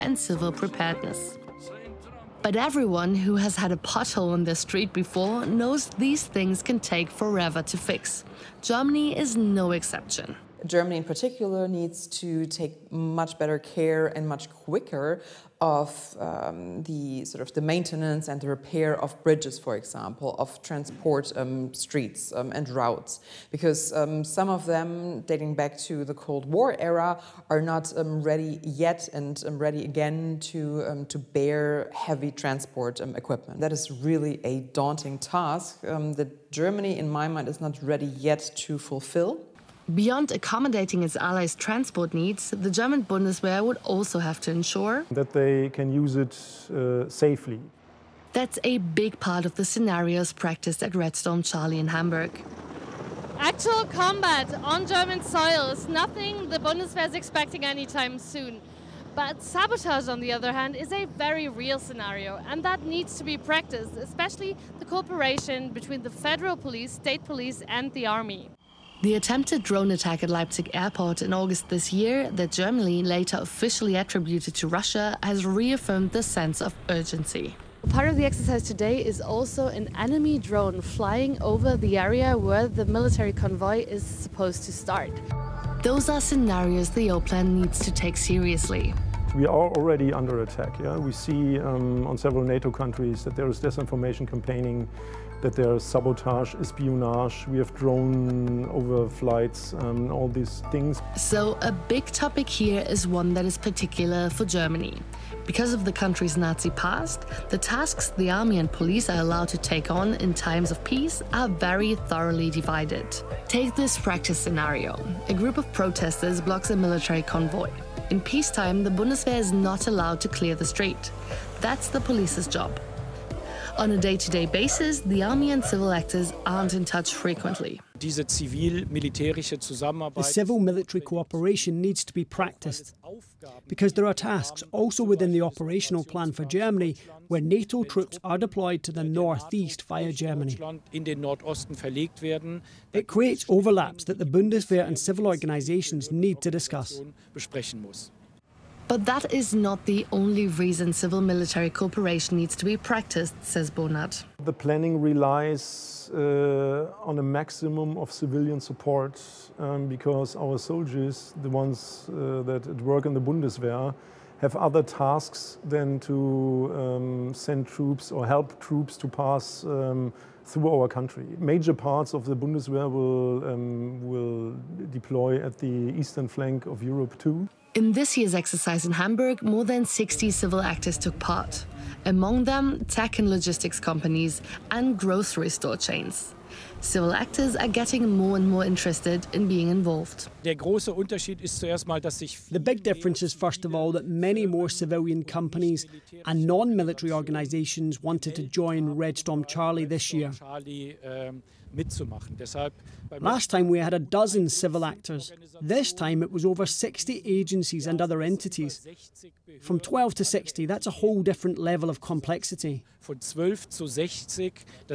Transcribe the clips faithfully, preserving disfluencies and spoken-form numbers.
and civil preparedness. But everyone who has had a pothole on their street before knows these things can take forever to fix. Germany is no exception. Germany in particular needs to take much better care and much quicker of um, the sort of the maintenance and the repair of bridges, for example, of transport um, streets um, and routes, because um, some of them, dating back to the Cold War era, are not um, ready yet and um, ready again to um, to bear heavy transport um, equipment. That is really a daunting task um, that Germany, in my mind, is not ready yet to fulfill. Beyond accommodating its allies' transport needs, the German Bundeswehr would also have to ensure that they can use it uh, safely. That's a big part of the scenarios practiced at Red Storm Charlie in Hamburg. Actual combat on German soil is nothing the Bundeswehr is expecting anytime soon. But sabotage, on the other hand, is a very real scenario, and that needs to be practiced, especially the cooperation between the federal police, state police and the army. The attempted drone attack at Leipzig airport in August this year, that Germany later officially attributed to Russia, has reaffirmed the sense of urgency. Part of the exercise today is also an enemy drone flying over the area where the military convoy is supposed to start. Those are scenarios the O-Plan needs to take seriously. We are already under attack. Yeah? We see um, on several NATO countries that there is disinformation campaigning, that there is sabotage, espionage, we have drone overflights, um, all these things. So a big topic here is one that is particular for Germany. Because of the country's Nazi past, the tasks the army and police are allowed to take on in times of peace are very thoroughly divided. Take this practice scenario. A group of protesters blocks a military convoy. In peacetime, the Bundeswehr is not allowed to clear the street. That's the police's job. On a day-to-day basis, the army and civil actors aren't in touch frequently. The civil-military cooperation needs to be practiced, because there are tasks also within the operational plan for Germany where NATO troops are deployed to the northeast via Germany. It creates overlaps that the Bundeswehr and civil organizations need to discuss. But that is not the only reason civil-military cooperation needs to be practiced, says Bonat. The planning relies uh, on a maximum of civilian support um, because our soldiers, the ones uh, that work in the Bundeswehr, have other tasks than to um, send troops or help troops to pass um, through our country. Major parts of the Bundeswehr will, um, will deploy at the eastern flank of Europe too. In this year's exercise in Hamburg, more than sixty civil actors took part. Among them, tech and logistics companies and grocery store chains. Civil actors are getting more and more interested in being involved. The big difference is, first of all, that many more civilian companies and non-military organizations wanted to join Red Storm Charlie this year. Last time we had a dozen civil actors. This time it was over sixty agencies and other entities. From twelve to sixty, that's a whole different level of complexity. The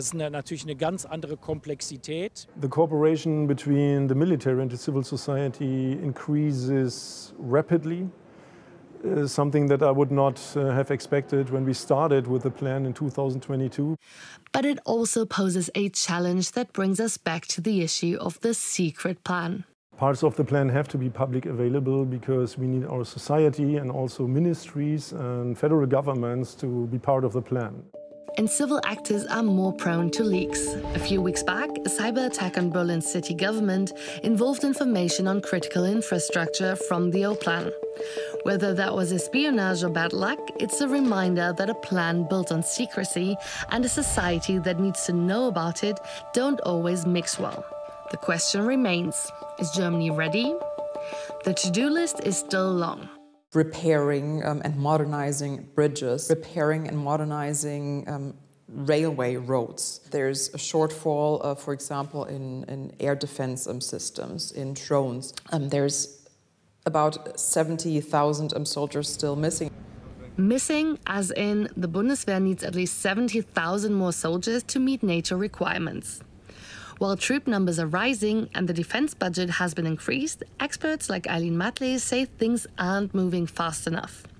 cooperation between the military and the civil society increases rapidly. Uh, something that I would not uh, have expected when we started with the plan in two thousand twenty-two. But it also poses a challenge that brings us back to the issue of the secret plan. Parts of the plan have to be public available because we need our society and also ministries and federal governments to be part of the plan. And civil actors are more prone to leaks. A few weeks back, a cyber attack on Berlin's city government involved information on critical infrastructure from the O-Plan. Whether that was espionage or bad luck, it's a reminder that a plan built on secrecy and a society that needs to know about it don't always mix well. The question remains, is Germany ready? The to-do list is still long. Repairing um, and modernizing bridges, repairing and modernizing um, railway roads. There's a shortfall, uh, for example, in, in air defense um, systems, in drones. Um, there's about seventy thousand um, soldiers still missing. Missing, as in the Bundeswehr needs at least seventy thousand more soldiers to meet NATO requirements. While troop numbers are rising and the defense budget has been increased, experts like Eileen Matley say things aren't moving fast enough.